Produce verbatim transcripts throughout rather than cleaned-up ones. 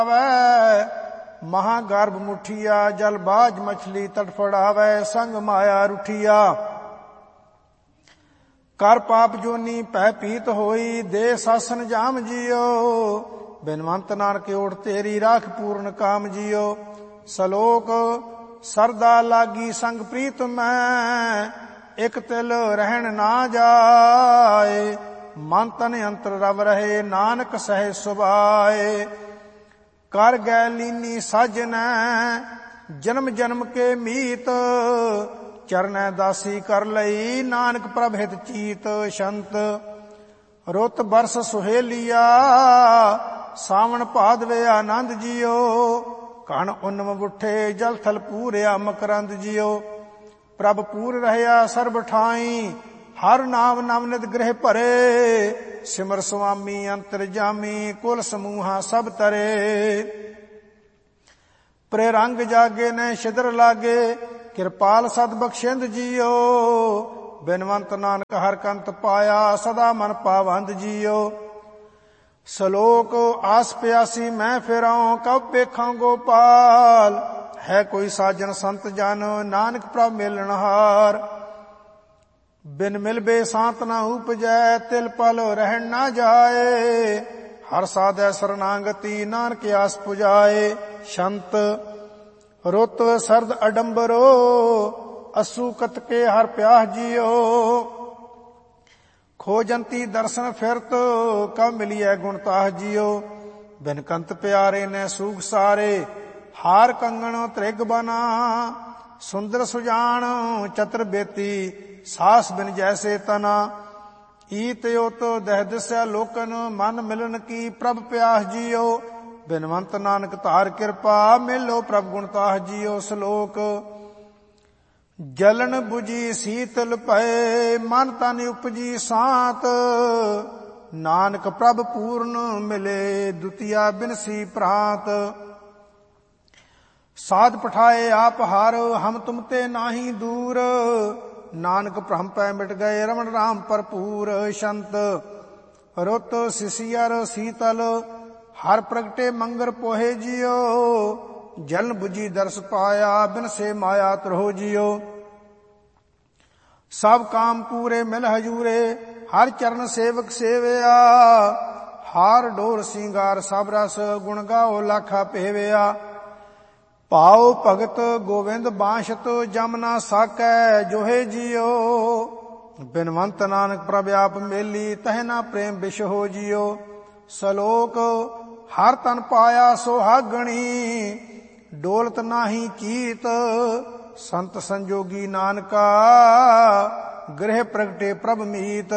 महागर्भ मुठिया जलबाज मछली तड़फड़ावै संग माया रुठिया। कर पाप जोनी पै पीत होई दे सासन जाम जियो। बिनवंत नानक ओट तेरी राख पूर्ण काम जियो। सलोक सरदा लागी संग प्रीत मैं एक तिल रहन ना जाए। मन तन अंतर रव रहे नानक सहे सुभाए। कर गै लीनी साजन जन्म जन्म के मीत चरण दासी कर लई नानक प्रभ हित चीत। शंत रुत बरस सुहेलिया सावन भादवे आनंद जियो। कण उन्म बुठे जल थल पूरिया मकरंद जियो। प्रभ पूर रहया सर्ब ठाई हर नाम नवनित गृह भरे। सिमर स्वामी अंतर जामी कुल समूहा सब तरे। प्रेरंग जागे न छिद्र लागे किरपाल सद बख्शिंद जियो। बिनवंत नानक हर कंत पाया सदा मन पावंद जियो। सलोक आस प्यासी मैं फिरां कब पेखां गोपाल। है कोई साजन संत जन नानक प्रभ मिलनहार। बिन मिलबे सांत न उपजै तिल पल रहन न जाए। हर साधै शरणागति नानक आस पुजाए। शंत रुत सरद अडंबरो असु कतके हर प्याह जियो। खोजंती दर्शन फिरत कब मिलिए गुणताह जियो। बिन कंत प्यारे ने सूख सारे हार कंगण त्रिग बना। सुंदर सुजान चतुर बेती सास बिन जैसे तना। ईत योत दह दिस्या लोकन मन मिलन की प्रभ प्यास जियो। बिनवंत नानक तार कृपा मिलो प्रभ गुणताह जियो। सलोक जलन बुझी शीतल पए मन तन उपजी सात। नानक प्रभ पूर्ण मिले दुतिया बिनसी प्रात। साध पठाए आप हार हम तुम ते नाही दूर। नानक भ्रम पै मिट गए रमण राम भरपूर। शंत रुत सिसियर शीतल हर प्रगटे मंगर पोहे जियो। जलन बुझी दर्श पाया बिन से माया त्रहो जियो। सब काम पूरे मिल हजूरे हर चरण सेवक सेवया। हार डोर सिंगार सब रस गुण गाओ लाखा पेवया। पाओ भगत गोविंद बांशत जमना साकै जोहे जियो। बिनवंत नानक प्रभ आप मेली तहना प्रेम विष हो जियो। सलोक हर तन पाया सोहागणी डोलत नाही चीत। संत संजोगी नानका गृह प्रगटे प्रभ मीत।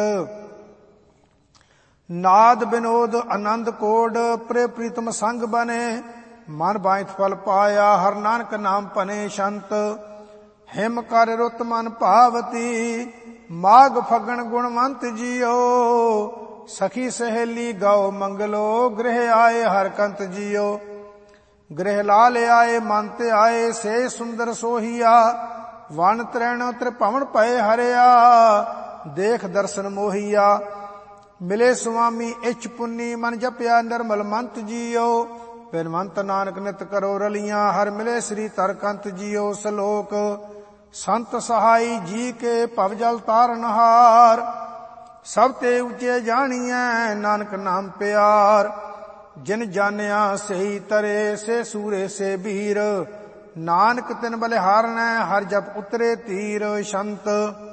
नाद विनोद आनंद कोड प्रे प्रीतम संग बने। मन बांइत फल पाया हर नानक नाम पने। शंत हिम कर रुत मन भावती माघ फगण गुणवंत जियो। सखी सहेली गौ मंगलो गृह आए हर कंत जियो। गृह लाल आए मंत आए से सुंदर सोहिया। वन त्रैण त्रिभवन पए हरिया देख दर्शन मोहिया। मिले स्वामी इच पुन्नी मन जपया निर्मल मंत जियो। बिनवंत नानक नित करो रलियां हर मिले श्री तरकंत जियो। सलोक संत सहाई जी के भवजल तारनहार। सब ते उचे जानिए नानक नाम प्यार। जिन जानिया सही तरे से सूरे से बीर। नानक तिन बलिहारन हर जप उतरे तीर। शंत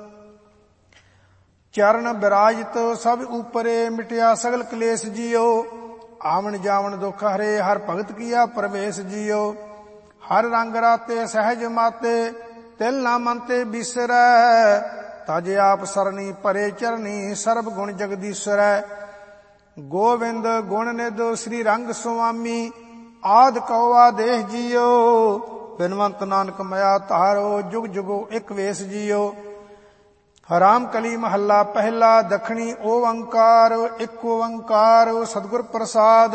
चरण विराजित सब ऊपरे मिटिया सगल क्लेश जियो। आवन जावन दुख हरे हर भगत किया प्रवेश जियो। हर रंग राते सहज माते तिल ना मनते बिसरै। तज आप सरनी परे चरनी सर्ब गुण जगदीश्वरै। गोविंद गुण निध श्री रंग स्वामी आद कौ आदेश जियो। बिनवंत नानक मया तारो जुग जुगो एक वेश जियो। राम कली महला पहला दखनी ओंकार एक ओंकार सतगुर प्रसाद।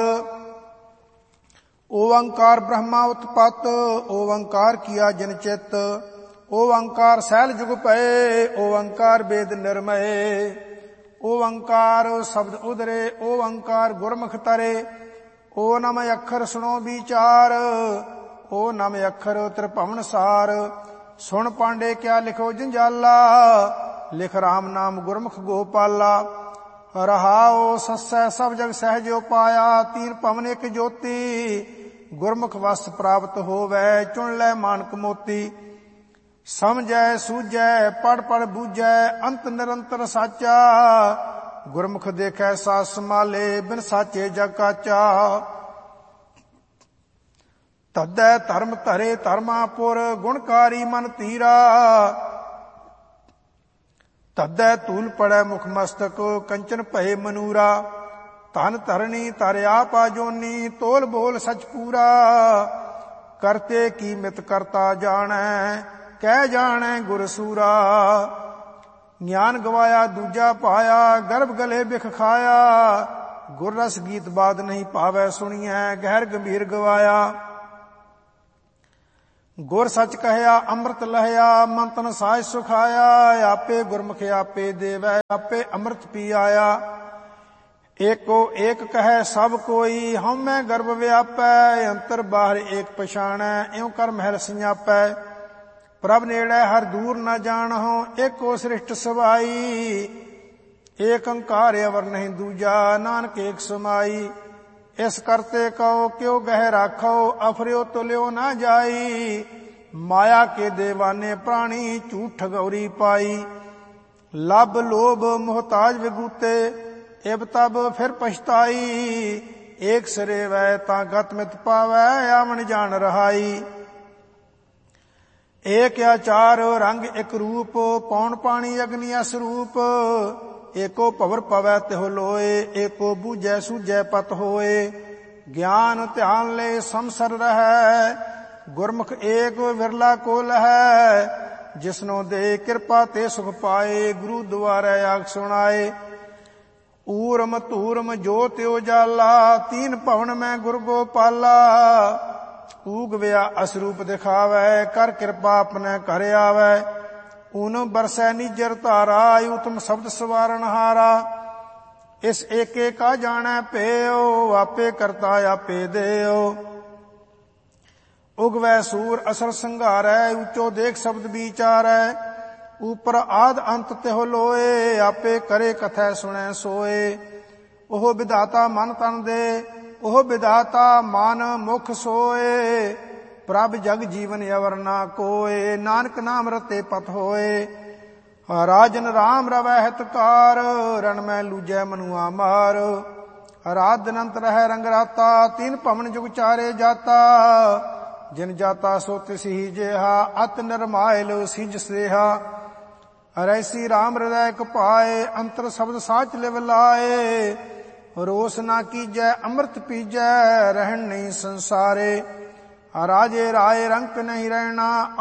ओंकार ब्रह्मा उत्पत ओंकार किया जिन चित। ओंकार सैल जुग पए ओंकार वेद निर्मय। ओंकार शब्द उदरे ओंकार गुरमुख तरे। ਓ ਨਮ ਅੱਖਰ ਸੁਣੋ ਵਿਚਾਰ, ਓ ਨਮ ਅੱਖਰ ਤ੍ਰਿਭਵਨ ਸਾਰ। ਸੁਣ ਪਾਂਡੇ ਕਿਆ ਲਿਖੋ ਜੰਜਾਲਾ, ਲਿਖ ਰਾਮ ਨਾਮ ਗੁਰਮੁਖ ਗੋਪਾਲਾ। ਰਹਾਉ ਸੱਸੈ ਸਭ ਜਗ ਸਹਿਜਿਓ ਪਾਇਆ, ਤੀਨ ਭਵਨ ਇੱਕ ਜੋਤੀ। ਗੁਰਮੁਖ ਵਸ ਪ੍ਰਾਪਤ ਹੋਵੈ, ਚੁਣ ਲੈ ਮਾਨਕ ਮੋਤੀ। ਸਮਝੈ ਸੂਝੈ ਪੜ ਪੜ ਬੂਝੈ, ਅੰਤ ਨਿਰੰਤਰ ਸਾਚਾ। ਗੁਰਮੁਖ ਦੇਖੈ ਸਾਧ ਸੰਭਾਲੇ, ਬਿਨ ਸਾਚੇ ਜਗ ਕਾਚਾ। ਤਦੈ ਧਰਮ ਧਰੇ ਧਰਮਾਪੁਰ, ਗੁਣਕਾਰੀ ਮਨ ਧੀਰਾ। ਤਦੈ ਧੂਲ ਪੜੈ ਮੁਖ ਮਸਤਕ, ਕੰਚਨ ਭਏ ਮਨੂਰਾ। ਧਨ ਧਰਣੀ ਧਰ ਆਪਾ ਜੋਨੀ, ਤੋਲ ਬੋਲ ਸਚ ਪੂਰਾ। ਕਰਤੇ ਕੀ ਮਿਤ ਕਰਤਾ ਜਾਣੈ, ਕਹਿ ਜਾਣੈ ਗੁਰ ਸੂਰਾ। ਗਿਆਨ ਗਵਾਇਆ ਦੂਜਾ ਪਾਇਆ, ਗਰਭ ਗਲੇ ਬਿਖ ਖਾਇਆ। ਗੁਰ ਰਸ ਗੀਤ ਬਾਦ ਨਹੀਂ ਭਾਵੈ ਸੁਣੀਐ, ਗਹਿਰ ਗੰਭੀਰ ਗਵਾਇਆ। ਗੁਰ ਸੱਚ ਕਹਿਆ ਅੰਮ੍ਰਿਤ ਲਹਿਆ, ਮਨ ਤਨ ਸਾਜ ਸੁਖਾਇਆ। ਆਪੇ ਗੁਰਮੁਖ ਆਪੇ ਦੇਵੈ, ਆਪੇ ਅੰਮ੍ਰਿਤ ਪੀ ਆਇਆ। ਏਕੋ ਏਕ ਕਹੈ ਸਭ ਕੋਈ, ਹਉਮੈ ਗਰਭ ਵਿਆਪੈ। ਅੰਤਰ ਬਾਹਰ ਏਕ ਪਛਾਣੈ, ਇਉ ਕਰ ਮਹਿਲ ਸੰਜਾਪੈ। ਪ੍ਰਭ ਨੇੜੈ ਹਰ ਦੂਰ ਨ ਜਾਣਹੁ, ਏਕੋ ਸ੍ਰਿਸ਼ਟ ਸਵਾਈ। ਏਕ ਓੰਕਾਰ ਅਵਰ ਨਹੀਂ ਦੂਜਾ, ਨਾਨਕ ਏਕ ਸਮਾਈ। ਇਸ ਕਰਤੇ ਕਉ ਕਿਉ ਗਹਿ ਰਾਖੋ, ਅਫਰਿਓ ਤੁਲਿਓ ਨਾ ਜਾਈ। ਮਾਇਆ ਕੇ ਦੇਵਾਨੇ ਪ੍ਰਾਣੀ, ਝੂਠ ਠਗੌਰੀ ਪਾਈ। ਲੱਭ ਲੋਭ ਮੁਹਤਾਜ ਵਿਗੂਤੇ, ਇਬ ਤਬ ਫਿਰ ਪਛਤਾਈ। ਏਕ ਸਿਰੇ ਵੈ ਤਾਂ ਗਤ ਮਿਤ ਪਾਵੈ, ਆਵਣ ਜਾਣ ਰਹਾਈ। ਏਕ ਆਚਾਰ ਰੰਗ ਇਕ ਰੂਪ, ਪੌਣ ਪਾਣੀ ਅਗਨੀ ਅਸਰੂਪ। ਏਕੋ ਭਵਰ ਪਵੈ ਤਿਹੁ ਲੋਏ, ਏਕੋ ਬੂਝੈ ਸੂਝੈ ਪਤ ਹੋਏ। ਗਿਆਨ ਧਿਆਨ ਲੈ ਸੰਸਰ ਰਹੈ, ਗੁਰਮੁਖ ਏਕ ਵਿਰਲਾ ਕੋ ਲਹੈ। ਜਿਸਨੋ ਦੇ ਕਿਰਪਾ ਤੇ ਸੁਖ ਪਾਏ, ਗੁਰੂ ਦੁਆਰੈ ਆਖ ਸੁਣਾਏ। ਊਰਮ ਧੂਰਮ ਜੋਤਿ ਉਜਾਲਾ, ਤੀਨ ਭਵਨ ਮੈਂ ਗੁਰ ਗੋਪਾਲਾ। ਊਗ ਵਿਆ ਅਸਰੂਪ ਦਿਖਾਵੈ, ਕਰ ਕਿਰਪਾ ਆਪਣੇ ਘਰ ਆਵੈ। ਊਨ ਬਰਸੈ ਨਿਜਰ ਧਾਰਾ, ਉਤਮ ਸ਼ਬਦ ਸਵਾਰਨ ਹਾਰਾ। ਇਸ ਏਕੇ ਕਾ ਜਾਣੈ ਭੇਉ, ਆਪੇ ਕਰਤਾ ਆਪੇ ਦੇਉ। ਉਗਵੈ ਸੂਰ ਅਸਰ ਸੰਘਾਰੈ, ਉੱਚੋ ਦੇਖ ਸ਼ਬਦ ਵਿਚਾਰੈ। ਉਪਰ ਆਦ ਅੰਤ ਤਿਹੁ ਲੋਏ, ਆਪੇ ਕਰੇ ਕਥੈ ਸੁਣੈ ਸੋਏ। ਉਹ ਵਿਧਾਤਾ ਮਨ ਤਨ ਦੇ, ਉਹ ਵਿਧਾਤਾ ਮਨ ਮੁਖ ਸੋਏ। ਪ੍ਰਭ ਜਗ ਜੀਵਨ ਅਵਰ ਨਾ ਕੋਏ, ਨਾਨਕ ਨਾਮ ਰਤੇ ਪਤ ਹੋਏ। ਰਾਜਨ ਰਾਮ ਰਵੈ ਹਿਤਕਾਰ, ਰਣ ਮੈਂ ਲੂਜੈ ਮਨੁਆ ਮਾਰ। ਰਾਤ ਦਿਨ ਅੰਤ ਰਹਿ ਰੰਗ ਰਾਤਾ, ਤੀਨ ਭਵਨ ਜੁਗ ਚਾਰੇ ਜਾਤਾ। ਜਿਨ ਜਾਤਾ ਸੋ ਤਿਸਹੀ ਜਿਹਾ, ਅਤ ਨਿਰਮਾਇਲ ਸਿਜ ਸੇਹਾ। ਰੈਸੀ ਰਾਮ ਹਿਰਦੈ ਕਪਾਏ, ਅੰਤਰ ਸ਼ਬਦ ਸਾਚ ਲਿਵ ਲਾਏ। ਰੋਸ ਨਾ ਕੀਜੈ ਅੰਮ੍ਰਿਤ ਪੀਜੈ, ਰਹਿਣ ਨਹੀਂ ਸੰਸਾਰੇ। ਰਾਜੇ ਰਾਏ ਰੰਕ ਨਹੀਂ ਰਹਿਣਾ,